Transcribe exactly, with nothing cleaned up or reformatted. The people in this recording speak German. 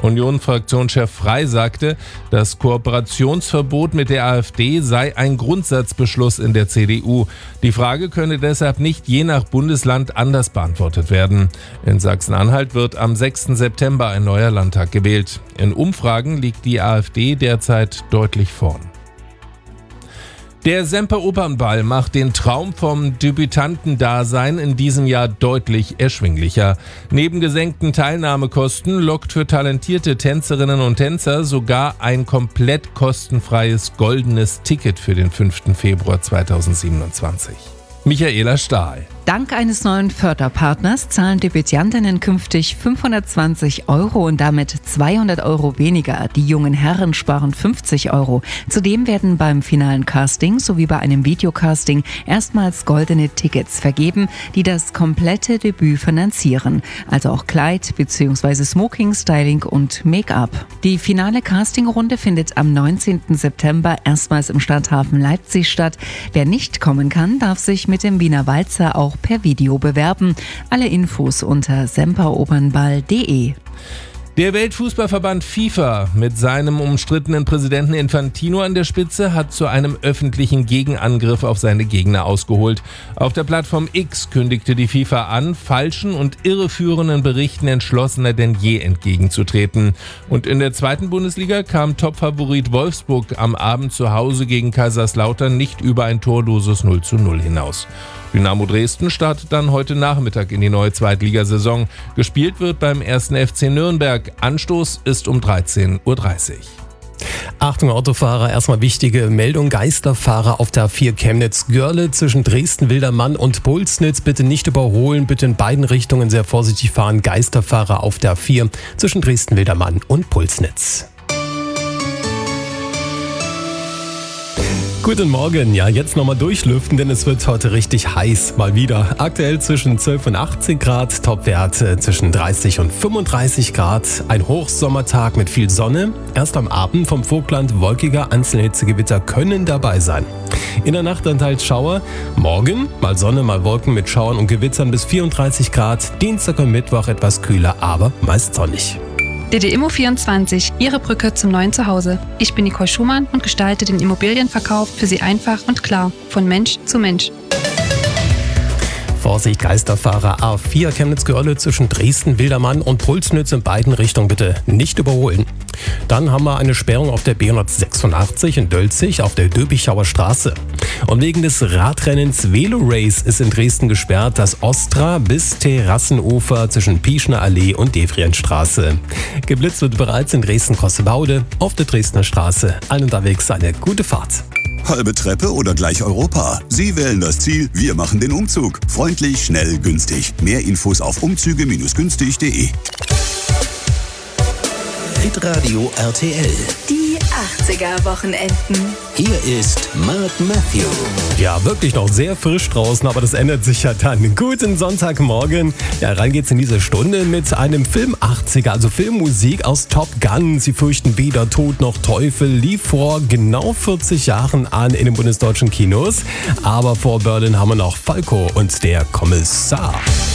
Union-Fraktionschef Frey sagte, das Kooperationsverbot mit der AfD sei ein Grundsatzbeschluss in der C D U. Die Frage könne deshalb nicht je nach Bundesland anders beantwortet werden. In Sachsen-Anhalt wird am sechsten September ein neuer Landtag gewählt. In Umfragen liegt die AfD derzeit deutlich vorn. Der Semper-Opernball macht den Traum vom Debütantendasein in diesem Jahr deutlich erschwinglicher. Neben gesenkten Teilnahmekosten lockt für talentierte Tänzerinnen und Tänzer sogar ein komplett kostenfreies goldenes Ticket für den fünften Februar zweitausendsiebenundzwanzig. Michaela Stahl. Dank eines neuen Förderpartners zahlen Debütantinnen künftig fünfhundertzwanzig Euro und damit zweihundert Euro weniger. Die jungen Herren sparen fünfzig Euro. Zudem werden beim finalen Casting sowie bei einem Videocasting erstmals goldene Tickets vergeben, die das komplette Debüt finanzieren. Also auch Kleid bzw. Smoking, Styling und Make-up. Die finale Castingrunde findet am neunzehnten September erstmals im Stadthafen Leipzig statt. Wer nicht kommen kann, darf sich mit dem Wiener Walzer auch per Video bewerben. Alle Infos unter semperopernball punkt de. Der Weltfußballverband FIFA mit seinem umstrittenen Präsidenten Infantino an der Spitze hat zu einem öffentlichen Gegenangriff auf seine Gegner ausgeholt. Auf der Plattform X kündigte die FIFA an, falschen und irreführenden Berichten entschlossener denn je entgegenzutreten. Und in der zweiten Bundesliga kam Topfavorit Wolfsburg am Abend zu Hause gegen Kaiserslautern nicht über ein torloses null zu null hinaus. Dynamo Dresden startet dann heute Nachmittag in die neue Zweitligasaison. Gespielt wird beim ersten F C Nürnberg. Anstoß ist um dreizehn Uhr dreißig. Achtung Autofahrer, erstmal wichtige Meldung. Geisterfahrer auf der A vier Chemnitz-Görle zwischen Dresden-Wildermann und Pulsnitz. Bitte nicht überholen, bitte in beiden Richtungen sehr vorsichtig fahren. Geisterfahrer auf der A vier zwischen Dresden-Wildermann und Pulsnitz. Guten Morgen, ja jetzt nochmal durchlüften, denn es wird heute richtig heiß, mal wieder. Aktuell zwischen zwölf und achtzehn Grad, Topwerte zwischen dreißig und fünfunddreißig Grad. Ein Hochsommertag mit viel Sonne. Erst am Abend vom Vogtland wolkiger, einzelne Hitzegewitter können dabei sein. In der Nacht dann teils Schauer. Morgen mal Sonne, mal Wolken mit Schauern und Gewittern bis vierunddreißig Grad. Dienstag und Mittwoch etwas kühler, aber meist sonnig. D D Immo vierundzwanzig, Ihre Brücke zum neuen Zuhause. Ich bin Nicole Schumann und gestalte den Immobilienverkauf für Sie einfach und klar, von Mensch zu Mensch. Vorsicht, Geisterfahrer A vier Chemnitz-Görle zwischen Dresden-Wildermann und Pulsnitz in beiden Richtungen bitte nicht überholen. Dann haben wir eine Sperrung auf der B hundertsechsundachtzig in Dölzig auf der Döbichauer Straße. Und wegen des Radrennens Velo Race ist in Dresden gesperrt das Ostra bis Terrassenufer zwischen Pieschner Allee und Devrienstraße. Geblitzt wird bereits in Dresden-Kossebaude auf der Dresdner Straße. Allen unterwegs eine gute Fahrt. Halbe Treppe oder gleich Europa? Sie wählen das Ziel, wir machen den Umzug. Freundlich, schnell, günstig. Mehr Infos auf umzüge günstig punkt de. Hitradio R T L. Die achtziger-Wochenenden. Hier ist Mark Matthew. Ja, wirklich noch sehr frisch draußen, aber das ändert sich ja dann. Guten Sonntagmorgen. Ja, rein geht's in diese Stunde mit einem Film achtziger, also Filmmusik aus Top Gun. Sie fürchten weder Tod noch Teufel lief vor genau vierzig Jahren an in den bundesdeutschen Kinos. Aber vor Berlin haben wir noch Falco und der Kommissar.